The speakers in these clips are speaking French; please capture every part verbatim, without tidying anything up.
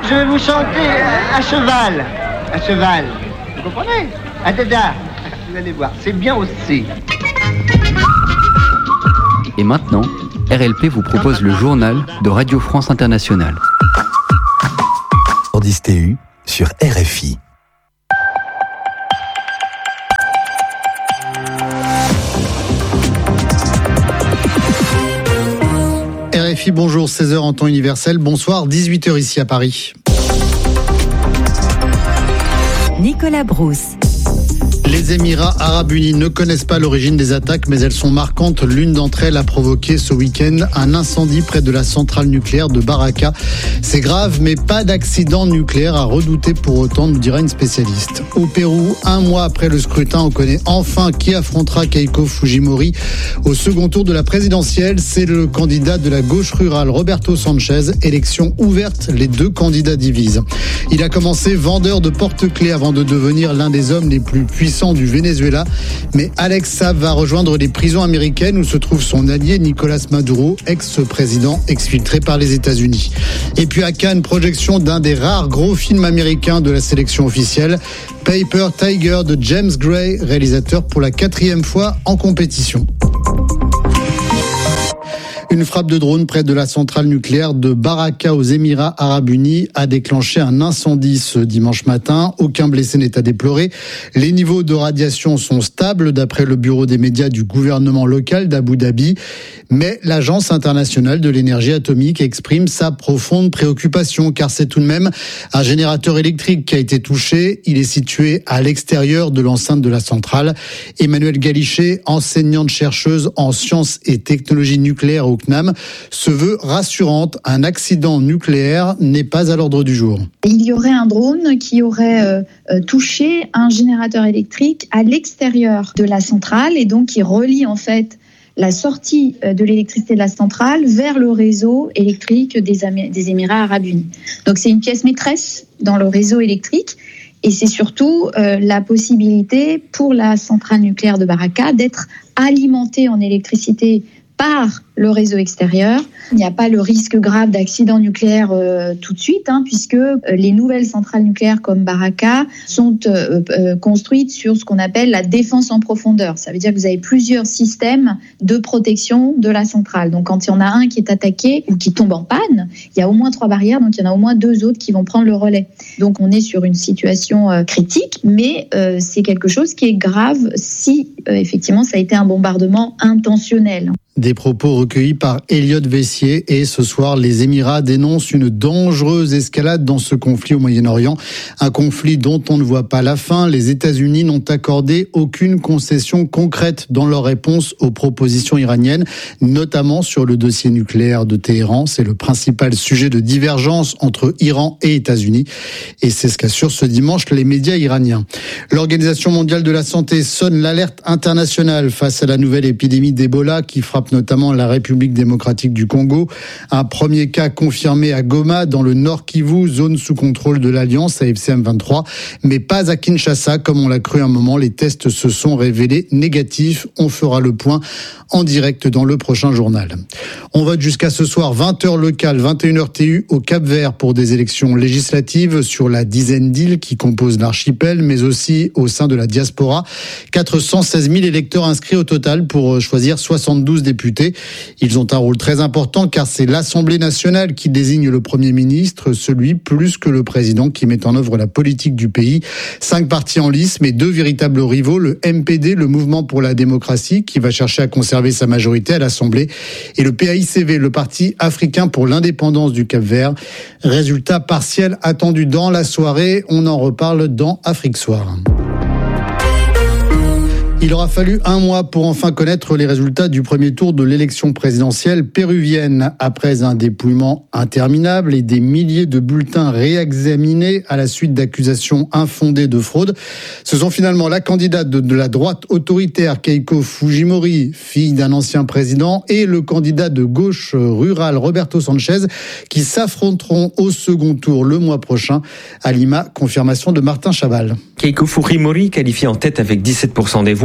Je vais vous chanter à cheval. À cheval. Vous comprenez? À dada. Vous allez voir, c'est bien aussi. Et maintenant, R L P vous propose le journal de Radio France Internationale. dix T U sur R F I. R F I, bonjour, seize heures en temps universel, bonsoir, dix-huit heures ici à Paris. Nicolas Brousse. Les Émirats Arabes Unis ne connaissent pas l'origine des attaques, mais elles sont marquantes. L'une d'entre elles a provoqué ce week-end un incendie près de la centrale nucléaire de Baraka. C'est grave, mais pas d'accident nucléaire à redouter pour autant, nous dira une spécialiste. Au Pérou, un mois après le scrutin, on connaît enfin qui affrontera Keiko Fujimori au second tour de la présidentielle. C'est le candidat de la gauche rurale, Roberto Sanchez. Élection ouverte, les deux candidats divisent. Il a commencé vendeur de porte-clés avant de devenir l'un des hommes les plus puissants du Venezuela, mais Alex Saab va rejoindre les prisons américaines où se trouve son allié Nicolas Maduro, ex-président exfiltré par les États-Unis. Et puis à Cannes, projection d'un des rares gros films américains de la sélection officielle, Paper Tiger de James Gray, réalisateur pour la quatrième fois en compétition. Une frappe de drone près de la centrale nucléaire de Baraka aux Émirats Arabes Unis a déclenché un incendie ce dimanche matin. Aucun blessé n'est à déplorer. Les niveaux de radiation sont stables d'après le bureau des médias du gouvernement local d'Abu Dhabi. Mais l'Agence internationale de l'énergie atomique exprime sa profonde préoccupation car c'est tout de même un générateur électrique qui a été touché. Il est situé à l'extérieur de l'enceinte de la centrale. Emmanuelle Galichet, enseignante-chercheuse en sciences et technologies nucléaires au C N A M, se veut rassurante. Un accident nucléaire n'est pas à l'ordre du jour. Il y aurait un drone qui aurait euh, touché un générateur électrique à l'extérieur de la centrale et donc qui relie en fait la sortie de l'électricité de la centrale vers le réseau électrique des, Am- des Émirats Arabes Unis. Donc c'est une pièce maîtresse dans le réseau électrique et c'est surtout euh, la possibilité pour la centrale nucléaire de Baraka d'être alimentée en électricité par le réseau extérieur. Il n'y a pas le risque grave d'accident nucléaire euh, tout de suite, hein, puisque euh, les nouvelles centrales nucléaires comme Baraka sont euh, euh, construites sur ce qu'on appelle la défense en profondeur. Ça veut dire que vous avez plusieurs systèmes de protection de la centrale. Donc quand il y en a un qui est attaqué ou qui tombe en panne, il y a au moins trois barrières, donc il y en a au moins deux autres qui vont prendre le relais. Donc on est sur une situation euh, critique, mais euh, c'est quelque chose qui est grave si euh, effectivement ça a été un bombardement intentionnel. Des propos recueillis par Elliot Vessier et ce soir, les Émirats dénoncent une dangereuse escalade dans ce conflit au Moyen-Orient. Un conflit dont on ne voit pas la fin. Les États-Unis n'ont accordé aucune concession concrète dans leur réponse aux propositions iraniennes, notamment sur le dossier nucléaire de Téhéran. C'est le principal sujet de divergence entre Iran et États-Unis. Et c'est ce qu'assurent ce dimanche les médias iraniens. L'Organisation mondiale de la santé sonne l'alerte internationale face à la nouvelle épidémie d'Ebola qui frappe notamment la République démocratique du Congo. Un premier cas confirmé à Goma, dans le Nord Kivu, zone sous contrôle de l'Alliance A F C M vingt-trois, mais pas à Kinshasa, comme on l'a cru un moment. Les tests se sont révélés négatifs. On fera le point en direct dans le prochain journal. On vote jusqu'à ce soir, vingt heures locales, vingt et une heures T U au Cap-Vert pour des élections législatives sur la dizaine d'îles qui composent l'archipel, mais aussi au sein de la diaspora. quatre cent seize mille électeurs inscrits au total pour choisir soixante-douze députés. Ils ont un rôle très important car c'est l'Assemblée nationale qui désigne le Premier ministre, celui plus que le président qui met en œuvre la politique du pays. Cinq partis en lice, mais deux véritables rivaux, le M P D, le Mouvement pour la démocratie, qui va chercher à conserver sa majorité à l'Assemblée, et le P A I C V, le Parti africain pour l'indépendance du Cap-Vert. Résultat partiel attendu dans la soirée. On en reparle dans Afrique Soir. Il aura fallu un mois pour enfin connaître les résultats du premier tour de l'élection présidentielle péruvienne. Après un dépouillement interminable et des milliers de bulletins réexaminés à la suite d'accusations infondées de fraude, ce sont finalement la candidate de la droite autoritaire Keiko Fujimori, fille d'un ancien président, et le candidat de gauche rurale Roberto Sanchez qui s'affronteront au second tour le mois prochain. À Lima, confirmation de Martin Chaval. Keiko Fujimori, qualifiée en tête avec dix-sept pour cent des voix,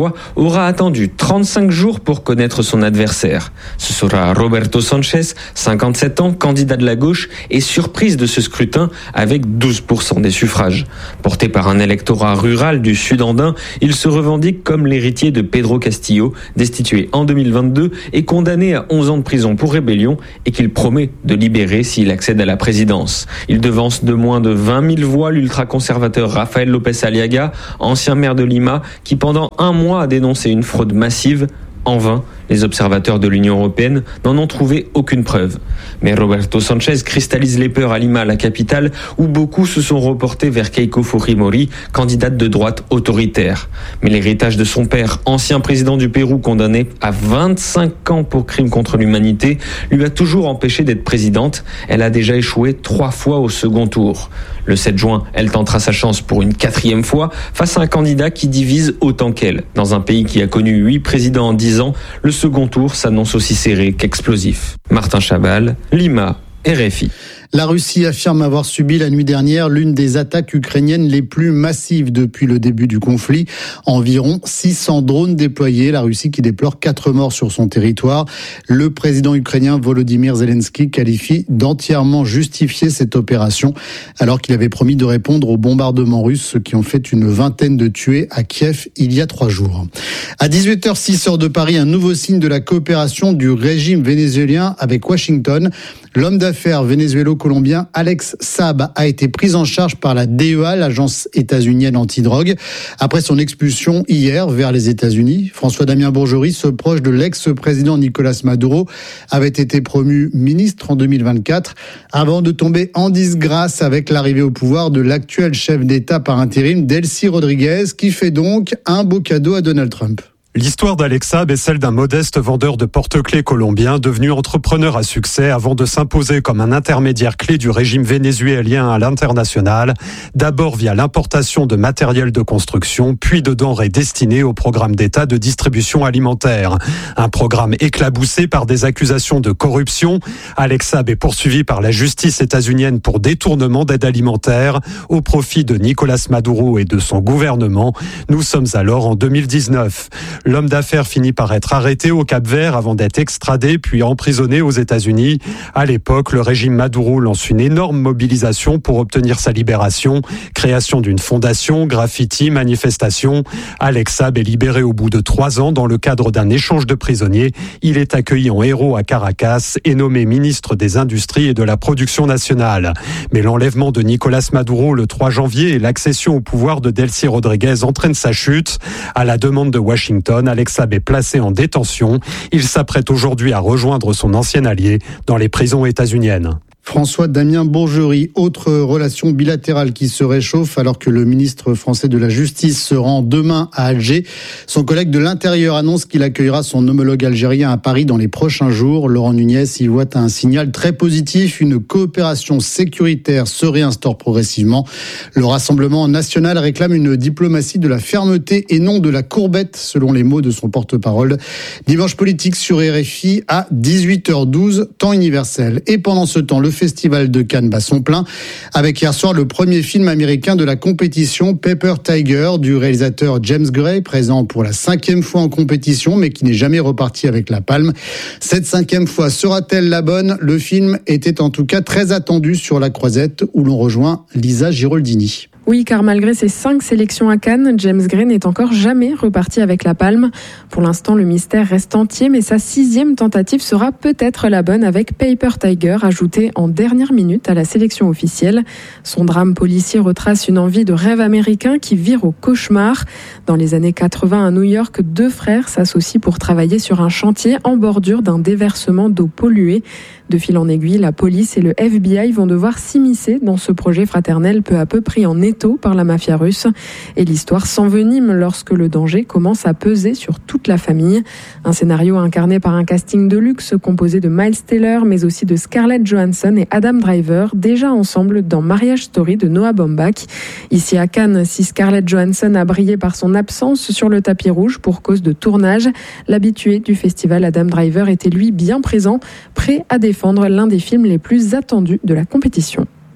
voix, aura attendu trente-cinq jours pour connaître son adversaire. Ce sera Roberto Sanchez, cinquante-sept ans, candidat de la gauche et surprise de ce scrutin avec douze pour cent des suffrages. Porté par un électorat rural du sud andin, il se revendique comme l'héritier de Pedro Castillo, destitué en deux mille vingt-deux et condamné à onze ans de prison pour rébellion et qu'il promet de libérer s'il accède à la présidence. Il devance de moins de vingt mille voix l'ultra-conservateur Rafael López Aliaga, ancien maire de Lima, qui pendant un mois a dénoncé une fraude massive. En vain, les observateurs de l'Union européenne n'en ont trouvé aucune preuve. Mais Roberto Sanchez cristallise les peurs à Lima, la capitale, où beaucoup se sont reportés vers Keiko Fujimori, candidate de droite autoritaire. Mais l'héritage de son père, ancien président du Pérou condamné à vingt-cinq ans pour crimes contre l'humanité, lui a toujours empêché d'être présidente. Elle a déjà échoué trois fois au second tour. Le sept juin, elle tentera sa chance pour une quatrième fois face à un candidat qui divise autant qu'elle. Dans un pays qui a connu huit présidents en dix ans, le second tour s'annonce aussi serré qu'explosif. Martin Chabal, Lima, R F I. La Russie affirme avoir subi la nuit dernière l'une des attaques ukrainiennes les plus massives depuis le début du conflit. Environ six cents drones déployés. La Russie qui déplore quatre morts sur son territoire. Le président ukrainien Volodymyr Zelensky qualifie d'entièrement justifié cette opération alors qu'il avait promis de répondre aux bombardements russes qui ont fait une vingtaine de tués à Kiev il y a trois jours. À dix-huit heures six heures de Paris, un nouveau signe de la coopération du régime vénézuélien avec Washington. L'homme d'affaires vénézuélo-colombien Alex Saab a été pris en charge par la D E A, l'agence états-unienne antidrogue, après son expulsion hier vers les États-Unis. François-Damien Bourgerie, ce proche de l'ex-président Nicolas Maduro, avait été promu ministre en deux mille vingt-quatre avant de tomber en disgrâce avec l'arrivée au pouvoir de l'actuel chef d'État par intérim, Delcy Rodriguez, qui fait donc un beau cadeau à Donald Trump. L'histoire d'Alex Saab est celle d'un modeste vendeur de porte-clés colombien devenu entrepreneur à succès avant de s'imposer comme un intermédiaire clé du régime vénézuélien à l'international, d'abord via l'importation de matériel de construction, puis de denrées destinées au programme d'État de distribution alimentaire. Un programme éclaboussé par des accusations de corruption. Alex Saab est poursuivi par la justice états-unienne pour détournement d'aide alimentaire au profit de Nicolas Maduro et de son gouvernement. Nous sommes alors en deux mille dix-neuf. L'homme d'affaires finit par être arrêté au Cap-Vert avant d'être extradé puis emprisonné aux États-Unis. À l'époque, le régime Maduro lance une énorme mobilisation pour obtenir sa libération. Création d'une fondation, graffiti, manifestation. Alex Saab est libéré au bout de trois ans dans le cadre d'un échange de prisonniers. Il est accueilli en héros à Caracas et nommé ministre des Industries et de la Production nationale. Mais l'enlèvement de Nicolas Maduro le trois janvier et l'accession au pouvoir de Delcy Rodriguez entraînent sa chute. À la demande de Washington, Alex Saab est placé en détention. Il s'apprête aujourd'hui à rejoindre son ancien allié dans les prisons états-uniennes. François-Damien Bourgerie, autre relation bilatérale qui se réchauffe alors que le ministre français de la Justice se rend demain à Alger. Son collègue de l'Intérieur annonce qu'il accueillera son homologue algérien à Paris dans les prochains jours. Laurent Nunez y voit un signal très positif. Une coopération sécuritaire se réinstaure progressivement. Le Rassemblement national réclame une diplomatie de la fermeté et non de la courbette, selon les mots de son porte-parole. Dimanche politique sur R F I à dix-huit heures douze, temps universel. Et pendant ce temps, le Festival de Cannes bat son plein, avec hier soir le premier film américain de la compétition, Paper Tiger, du réalisateur James Gray, présent pour la cinquième fois en compétition, mais qui n'est jamais reparti avec la palme. Cette cinquième fois sera-t-elle la bonne ? Le film était en tout cas très attendu sur la Croisette, où l'on rejoint Lisa Giroldini. Oui, car malgré ses cinq sélections à Cannes, James Gray n'est encore jamais reparti avec la palme. Pour l'instant, le mystère reste entier, mais sa sixième tentative sera peut-être la bonne avec Paper Tiger, ajouté en dernière minute à la sélection officielle. Son drame policier retrace une envie de rêve américain qui vire au cauchemar. Dans les années quatre-vingts à New York, deux frères s'associent pour travailler sur un chantier en bordure d'un déversement d'eau polluée. De fil en aiguille, la police et le F B I vont devoir s'immiscer dans ce projet fraternel peu à peu pris en étau par la mafia russe. Et l'histoire s'envenime lorsque le danger commence à peser sur toute la famille. Un scénario incarné par un casting de luxe composé de Miles Teller, mais aussi de Scarlett Johansson et Adam Driver, déjà ensemble dans Marriage Story de Noah Baumbach. Ici à Cannes, si Scarlett Johansson a brillé par son absence sur le tapis rouge pour cause de tournage, l'habitué du festival Adam Driver était lui bien présent, prêt à défendre l'un des films les plus attendus de la compétition.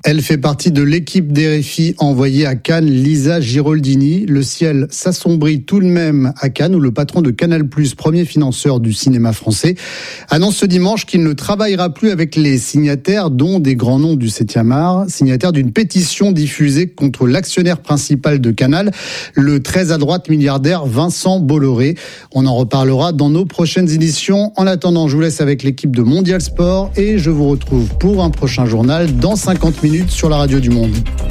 Elle fait partie de l'équipe d'R F I envoyée à Cannes, Lisa Giroldini. Le ciel s'assombrit tout de même à Cannes, où le patron de Canal+, premier financeur du cinéma français, annonce ce dimanche qu'il ne travaillera plus avec les signataires, dont des grands noms du septième art, signataires d'une pétition diffusée contre l'actionnaire principal de Canal, le très à droite milliardaire Vincent Bolloré. On en reparlera dans nos prochaines éditions. En attendant, je vous laisse avec l'équipe de Mondial Sport et je vous retrouve pour un prochain journal dans cinquante minutes sur la radio du Monde.